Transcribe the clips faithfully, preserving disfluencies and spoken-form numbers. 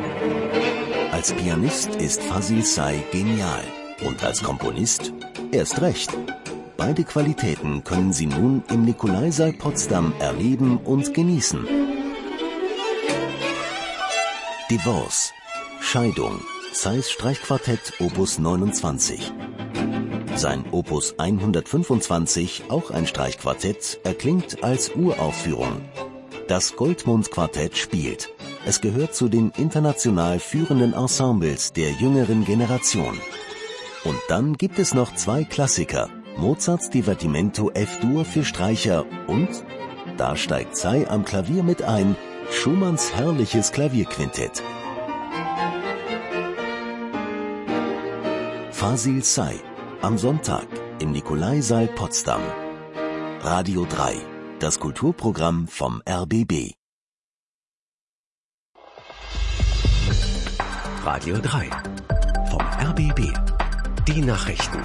Als Pianist ist Fazil Say genial und als Komponist erst recht. Beide Qualitäten können Sie nun im Nikolaisaal Potsdam erleben und genießen. Divorce, Scheidung, Says Streichquartett Opus neunundzwanzig. Sein Opus hundertfünfundzwanzig, auch ein Streichquartett, erklingt als Uraufführung. Das Goldmund-Quartett spielt. Es gehört zu den international führenden Ensembles der jüngeren Generation. Und dann gibt es noch zwei Klassiker. Mozarts Divertimento F-Dur für Streicher und, da steigt Say am Klavier mit ein, Schumanns herrliches Klavierquintett. Fazil Say, am Sonntag im Nikolaisaal Potsdam. Radio drei, das Kulturprogramm vom R B B. Radio drei, vom R B B. Die Nachrichten.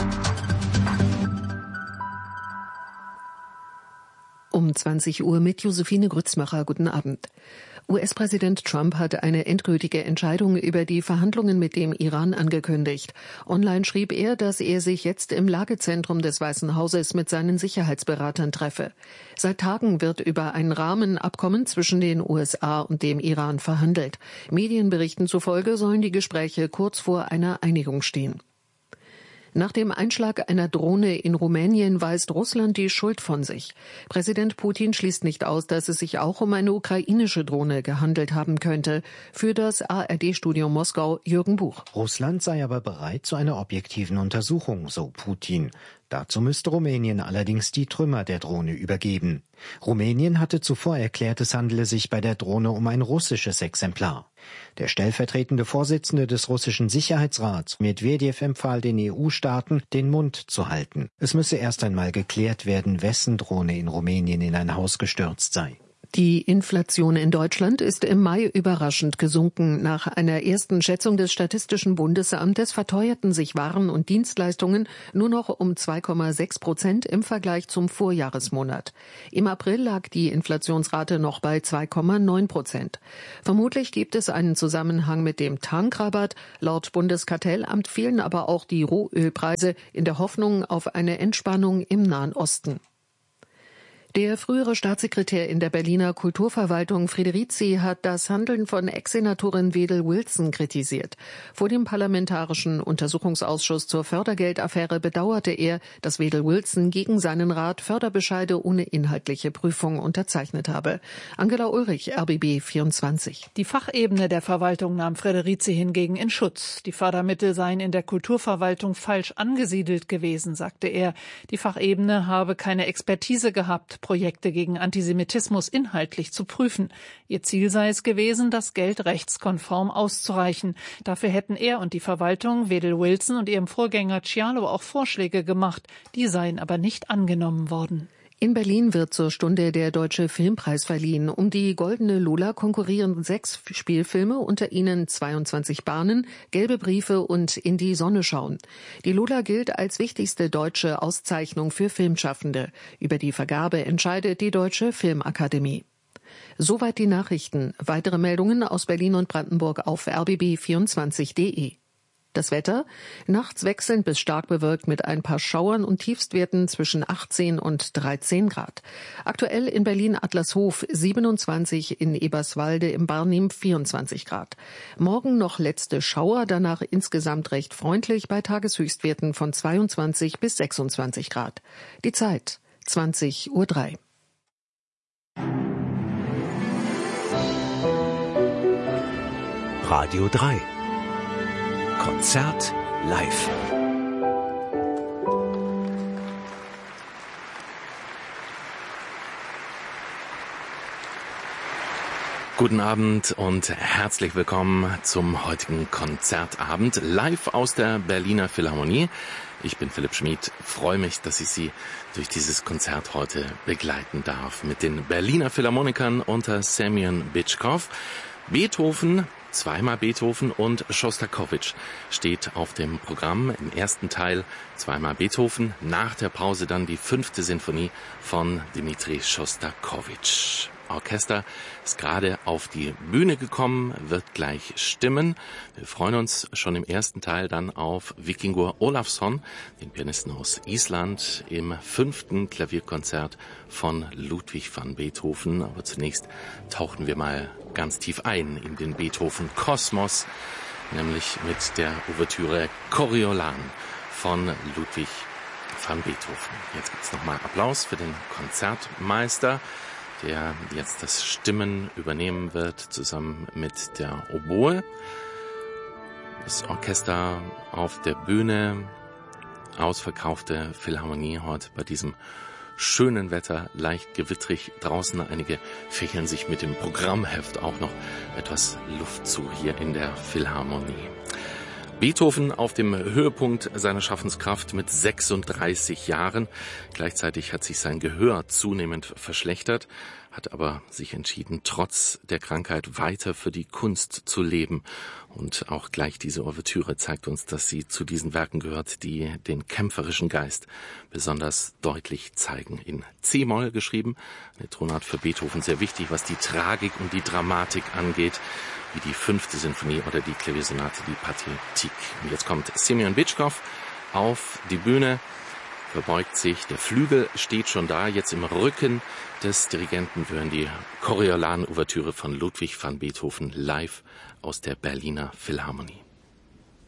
Um zwanzig Uhr mit Josephine Grützmacher. Guten Abend. U S-Präsident Trump hat eine endgültige Entscheidung über die Verhandlungen mit dem Iran angekündigt. Online schrieb er, dass er sich jetzt im Lagezentrum des Weißen Hauses mit seinen Sicherheitsberatern treffe. Seit Tagen wird über ein Rahmenabkommen zwischen den U S A und dem Iran verhandelt. Medienberichten zufolge sollen die Gespräche kurz vor einer Einigung stehen. Nach dem Einschlag einer Drohne in Rumänien weist Russland die Schuld von sich. Präsident Putin schließt nicht aus, dass es sich auch um eine ukrainische Drohne gehandelt haben könnte. Für das A R D-Studio Moskau Jürgen Buch. Russland sei aber bereit zu einer objektiven Untersuchung, so Putin. Dazu müsste Rumänien allerdings die Trümmer der Drohne übergeben. Rumänien hatte zuvor erklärt, es handele sich bei der Drohne um ein russisches Exemplar. Der stellvertretende Vorsitzende des russischen Sicherheitsrats, Medwedew, empfahl den E U-Staaten, den Mund zu halten. Es müsse erst einmal geklärt werden, wessen Drohne in Rumänien in ein Haus gestürzt sei. Die Inflation in Deutschland ist im Mai überraschend gesunken. Nach einer ersten Schätzung des Statistischen Bundesamtes verteuerten sich Waren und Dienstleistungen nur noch um zwei Komma sechs Prozent im Vergleich zum Vorjahresmonat. Im April lag die Inflationsrate noch bei zwei Komma neun Prozent. Vermutlich gibt es einen Zusammenhang mit dem Tankrabatt. Laut Bundeskartellamt fielen aber auch die Rohölpreise in der Hoffnung auf eine Entspannung im Nahen Osten. Der frühere Staatssekretär in der Berliner Kulturverwaltung Friederizi hat das Handeln von Ex-Senatorin Wedel Wilson kritisiert. Vor dem Parlamentarischen Untersuchungsausschuss zur Fördergeldaffäre bedauerte er, dass Wedel Wilson gegen seinen Rat Förderbescheide ohne inhaltliche Prüfung unterzeichnet habe. Angela Ulrich, R B B vierundzwanzig. Die Fachebene der Verwaltung nahm Friederizi hingegen in Schutz. Die Fördermittel seien in der Kulturverwaltung falsch angesiedelt gewesen, sagte er. Die Fachebene habe keine Expertise gehabt, Projekte gegen Antisemitismus inhaltlich zu prüfen. Ihr Ziel sei es gewesen, das Geld rechtskonform auszureichen. Dafür hätten er und die Verwaltung, Wedel Wilson und ihrem Vorgänger Cialo auch Vorschläge gemacht. Die seien aber nicht angenommen worden. In Berlin wird zur Stunde der Deutsche Filmpreis verliehen. Um die Goldene Lola konkurrieren sechs Spielfilme, unter ihnen zweiundzwanzig Bahnen, Gelbe Briefe und In die Sonne schauen. Die Lola gilt als wichtigste deutsche Auszeichnung für Filmschaffende. Über die Vergabe entscheidet die Deutsche Filmakademie. Soweit die Nachrichten. Weitere Meldungen aus Berlin und Brandenburg auf r b b vierundzwanzig punkt de. Das Wetter, nachts wechselnd bis stark bewölkt mit ein paar Schauern und Tiefstwerten zwischen achtzehn und dreizehn Grad. Aktuell in Berlin-Adlershof siebenundzwanzig, in Eberswalde im Barnim vierundzwanzig Grad. Morgen noch letzte Schauer, danach insgesamt recht freundlich bei Tageshöchstwerten von zweiundzwanzig bis sechsundzwanzig Grad. Die Zeit zwanzig Uhr drei. Radio drei. Konzert live. Guten Abend und herzlich willkommen zum heutigen Konzertabend live aus der Berliner Philharmonie. Ich bin Philipp Schmid, freue mich, dass ich Sie durch dieses Konzert heute begleiten darf mit den Berliner Philharmonikern unter Semyon Bitschkow. Beethoven, zweimal Beethoven und Schostakowitsch steht auf dem Programm. Im ersten Teil zweimal Beethoven, nach der Pause dann die fünfte Sinfonie von Dmitri Schostakowitsch. Orchester ist gerade auf die Bühne gekommen, wird gleich stimmen. Wir freuen uns schon im ersten Teil dann auf Víkingur Ólafsson, den Pianisten aus Island, im fünften Klavierkonzert von Ludwig van Beethoven. Aber zunächst tauchen wir mal ganz tief ein in den Beethoven-Kosmos, nämlich mit der Ouvertüre Coriolan von Ludwig van Beethoven. Jetzt gibt's nochmal Applaus für den Konzertmeister, der jetzt das Stimmen übernehmen wird, zusammen mit der Oboe. Das Orchester auf der Bühne, ausverkaufte Philharmonie heute bei diesem schönen Wetter, leicht gewittrig draußen. Einige fächeln sich mit dem Programmheft auch noch etwas Luft zu hier in der Philharmonie. Beethoven auf dem Höhepunkt seiner Schaffenskraft mit sechsunddreißig Jahren. Gleichzeitig hat sich sein Gehör zunehmend verschlechtert, hat aber sich entschieden, trotz der Krankheit weiter für die Kunst zu leben. Und auch gleich diese Ouvertüre zeigt uns, dass sie zu diesen Werken gehört, die den kämpferischen Geist besonders deutlich zeigen. In C-Moll geschrieben, eine Tonart für Beethoven sehr wichtig, was die Tragik und die Dramatik angeht, wie die fünfte Sinfonie oder die Klaviersonate, die Pathetique. Und jetzt kommt Semyon Bitschkow auf die Bühne, verbeugt sich, der Flügel steht schon da, jetzt im Rücken des Dirigenten. Wir hören die Coriolan-Ouvertüre von Ludwig van Beethoven live aus der Berliner Philharmonie.